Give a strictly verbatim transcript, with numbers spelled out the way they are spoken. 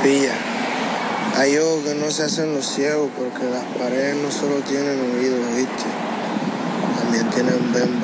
Pilla. Hay ojos que no se hacen los ciegos porque las paredes no solo tienen oídos, ¿viste? También tienen bemba.